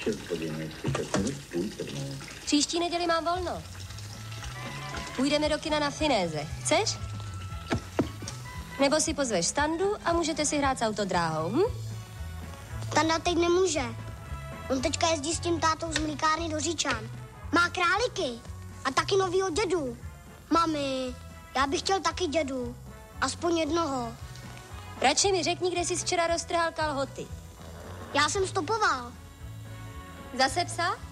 6 hodin, 30 minut, půl 7. Příští neděli mám volno. Půjdeme do kina na Finéze. Chceš? Nebo si pozveš Standu a můžete si hrát s autodráhou, Standa teď nemůže. On teďka jezdí s tím tátou z mlíkárny do Říčan. Má králiky a taky novýho dědu. Mami, já bych chtěl taky dědu. Aspoň jednoho. Radši mi řekni, kde jsi včera roztrhal kalhoty. Já jsem stopoval. Zase psa?